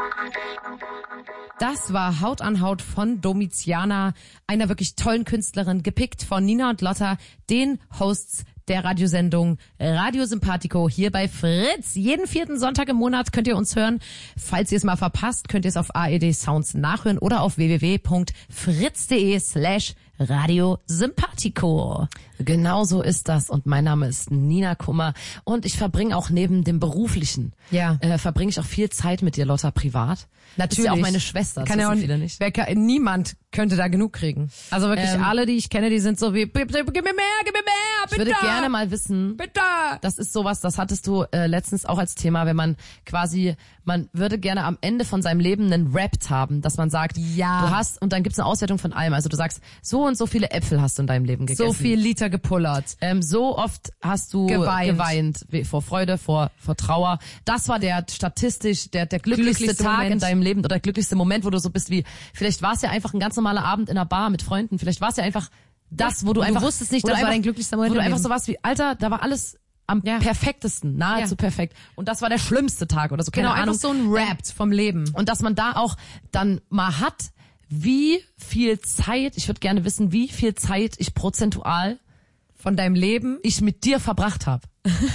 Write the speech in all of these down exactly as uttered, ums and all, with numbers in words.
Das war Haut an Haut von Domiziana, einer wirklich tollen Künstlerin, gepickt von Nina und Lotta, den Hosts der Radiosendung Radio Sympathico hier bei Fritz. Jeden vierten Sonntag im Monat könnt ihr uns hören. Falls ihr es mal verpasst, könnt ihr es auf A R D Sounds nachhören oder auf w w w punkt fritz punkt de slash Radio Sympathico. Genau so ist das. Und mein Name ist Nina Kummer. Und ich verbringe auch neben dem Beruflichen, ja. äh, verbringe ich auch viel Zeit mit dir, Lotta, privat. Natürlich. Ist ja auch meine Schwester, das kann ja auch viele nicht. Wer kann, niemand könnte da genug kriegen. Also wirklich Ähm, alle, die ich kenne, die sind so wie, gib mir mehr, gib mir mehr, bitte. Ich würde gerne mal wissen, bitte. Das ist sowas, das hattest du äh, letztens auch als Thema, wenn man quasi, man würde gerne am Ende von seinem Leben einen Rapt haben, dass man sagt, ja. du hast, und dann gibt's eine Auswertung von allem. Also du sagst, so und so viele Äpfel hast du in deinem Leben gegessen. So viel Liter gepullert. Ähm, so oft hast du Geweint. geweint, wie- vor Freude, vor, vor Trauer. Das war der statistisch, der, der glücklichste, Glücklichste Tag Moment. in deinem Leben oder der glücklichste Moment, wo du so bist wie, vielleicht war es ja einfach ein ganz normaler Abend in einer Bar mit Freunden, vielleicht war es ja einfach das, wo du Du einfach... wusstest nicht, wo du das war einfach- dein glücklichster Moment Wo du im einfach Leben. so warst wie, Alter, da war alles am Ja. perfektesten, nahezu Ja. perfekt. Und das war der schlimmste Tag oder so, keine Genau, Ahnung. einfach so ein Rap vom Leben. Und dass man da auch dann mal hat, wie viel Zeit, ich würde gerne wissen, wie viel Zeit ich prozentual Von deinem Leben. ich mit dir verbracht habe.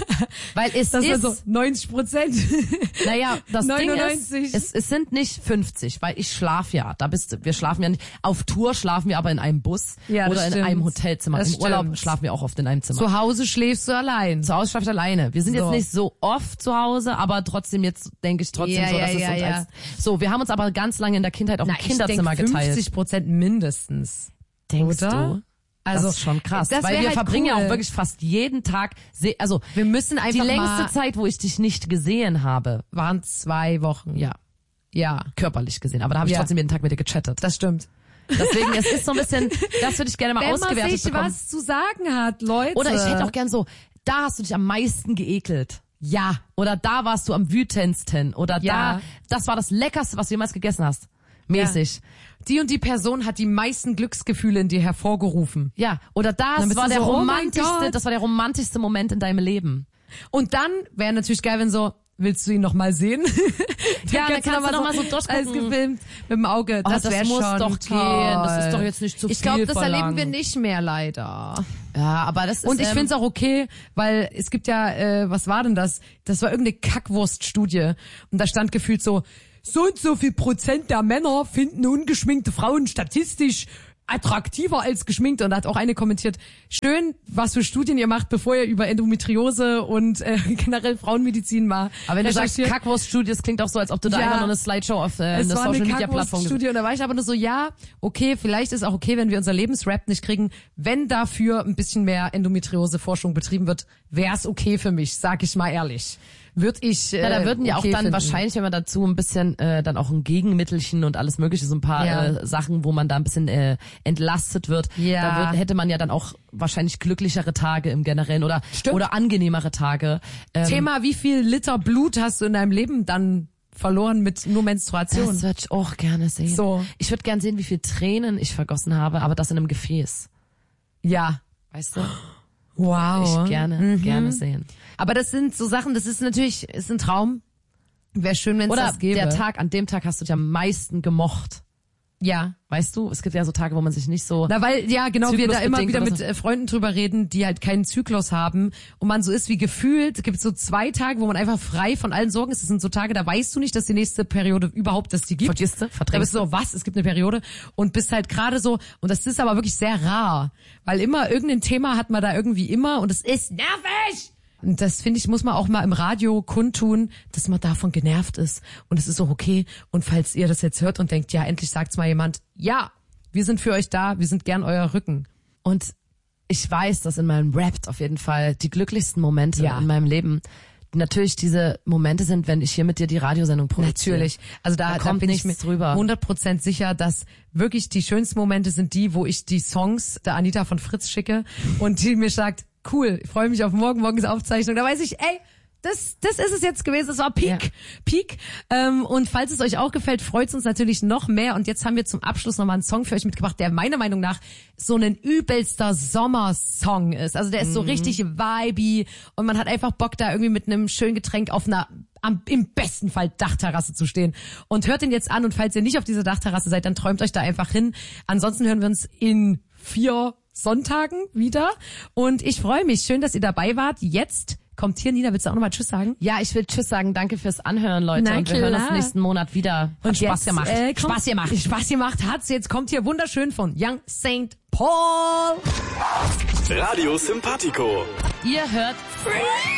Weil es Das ist, war so neunzig Prozent. naja, das neunundneunzig. Ding ist, es, es sind nicht fünfzig, weil ich schlaf ja, da bist du, wir schlafen ja nicht, auf Tour schlafen wir aber in einem Bus Ja, das oder in stimmt. einem Hotelzimmer. Das Im Urlaub stimmt. schlafen wir auch oft in einem Zimmer. Zu Hause schläfst du allein. Zu Hause schlafe ich alleine. Wir sind So. jetzt nicht so oft zu Hause, aber trotzdem jetzt denke ich trotzdem Ja, so, ja, dass es ja, uns ja. als, so, wir haben uns aber ganz lange in der Kindheit auch Na, ein Kinderzimmer ich denk geteilt. fünfzig Prozent mindestens. Denkst oder? du? Also, das ist schon krass, das weil wär wir halt verbringen ja cool. auch wirklich fast jeden Tag, se- also Wir müssen die einfach längste mal, Zeit, wo ich dich nicht gesehen habe, waren zwei Wochen. ja, Ja, körperlich gesehen, aber da habe ich Ja. trotzdem jeden Tag mit dir gechattet. das stimmt. Deswegen, es ist so ein bisschen, das würde ich gerne mal Wenn ausgewertet man sich bekommen. was zu sagen hat, Leute. Oder ich hätte auch gern so, da hast du dich am meisten geekelt. Ja. Oder da warst du am wütendsten. Oder Ja. da, das war das Leckerste, was du jemals gegessen hast. Mäßig. Die und die Person hat die meisten Glücksgefühle in dir hervorgerufen. Ja. Oder Dann das bist war du der so, oh mein romantischste, Gott. das war der romantischste Moment in deinem Leben. Und dann wäre natürlich geil, wenn so, willst du ihn noch mal sehen? Ja, dann kannst du kannst du noch mal so durchgucken. Alles gefilmt mit dem Auge. Oh, Das, das wär muss schon doch toll. gehen. Das ist doch jetzt nicht zu Ich viel glaube, das erleben verlangt. wir nicht mehr, leider. Ja, aber das ist, Und ich ähm, finde es auch okay, weil es gibt ja, äh, was war denn das? Das war irgendeine Kackwurst-Studie. Und da stand gefühlt so, so und so viel Prozent der Männer finden ungeschminkte Frauen statistisch attraktiver als geschminkte. Und da hat auch eine kommentiert, schön, was für Studien ihr macht, bevor ihr über Endometriose und äh, generell Frauenmedizin mal aber wenn du sagst recherchiert. Kackwurst-Studie, das klingt auch so, als ob du da Ja. einfach nur eine Slideshow auf äh, Es eine war eine Social-Media-Plattform Kackwurst-Studie und da war ich aber nur so, ja, okay, vielleicht ist auch okay, wenn wir unser Lebensrap nicht kriegen, wenn dafür ein bisschen mehr Endometriose-Forschung betrieben wird, wär's okay für mich, sag ich mal ehrlich. Würde ich äh, Ja, da würden ja okay auch dann finden. wahrscheinlich, wenn man dazu ein bisschen äh, dann auch ein Gegenmittelchen und alles mögliche, so ein paar Ja. äh, Sachen, wo man da ein bisschen äh, entlastet wird, Ja. da würd, hätte man ja dann auch wahrscheinlich glücklichere Tage im Generellen oder Stimmt. oder angenehmere Tage. Ähm, Thema, wie viel Liter Blut hast du in deinem Leben dann verloren mit nur Menstruation? das würde ich auch gerne sehen. So. Ich würde gerne sehen, wie viel Tränen ich vergossen habe, aber das in einem Gefäß. Ja. Weißt du? Wow. Ich gerne, Mhm. gerne sehen. Aber das sind so Sachen, das ist natürlich, ist ein Traum. Wäre schön, wenn es Oder das gäbe. der Tag, an dem Tag hast du dich am meisten gemocht. Ja. Weißt du, es gibt ja so Tage, wo man sich nicht so... Na, weil, ja, genau, wir da immer Zyklusbedingt wieder oder mit so. äh, Freunden drüber reden, die halt keinen Zyklus haben und man so ist wie gefühlt. Es gibt so zwei Tage, wo man einfach frei von allen Sorgen ist. Das sind so Tage, da weißt du nicht, dass die nächste Periode überhaupt, dass die gibt. Vergisst du? Da Verdrängst bist du so, was? Es gibt eine Periode und bist halt gerade so, und das ist aber wirklich sehr rar, weil immer irgendein Thema hat man da irgendwie immer und es ist nervig. Und das, finde ich, muss man auch mal im Radio kundtun, dass man davon genervt ist. Und es ist auch okay. Und falls ihr das jetzt hört und denkt, ja, endlich sagt's mal jemand, ja, wir sind für euch da, wir sind gern euer Rücken. Und ich weiß, dass in meinem Rap auf jeden Fall die glücklichsten Momente Ja. in meinem Leben natürlich diese Momente sind, wenn ich hier mit dir die Radiosendung produziere. Natürlich. Also da, Da da, kommt bin ich mir nichts drüber. hundert Prozent sicher, dass wirklich die schönsten Momente sind die, wo ich die Songs der Anita von Fritz schicke und die mir sagt, cool, ich freue mich auf morgen, morgens Aufzeichnung. Da weiß ich, ey, das, das ist es jetzt gewesen. Das war Peak, Ja. Peak. Ähm, und falls es euch auch gefällt, freut es uns natürlich noch mehr. Und jetzt haben wir zum Abschluss nochmal einen Song für euch mitgebracht, der meiner Meinung nach so ein übelster Sommersong ist. Also der ist so richtig vibey und man hat einfach Bock, da irgendwie mit einem schönen Getränk auf einer am, im besten Fall Dachterrasse zu stehen. Und hört ihn jetzt an und falls ihr nicht auf dieser Dachterrasse seid, dann träumt euch da einfach hin. Ansonsten hören wir uns in vier Sonntagen wieder. Und ich freue mich. Schön, dass ihr dabei wart. Jetzt kommt hier, Nina, willst du auch nochmal Tschüss sagen? Ja, ich will Tschüss sagen. Danke fürs Anhören, Leute. Na und wir klar. hören uns nächsten Monat wieder. Hat Und Spaß jetzt, gemacht. Äh, kommt, Spaß gemacht. Spaß gemacht hat's. Jetzt kommt hier wunderschön von Young Saint Paul. Radio Simpatico. Ihr hört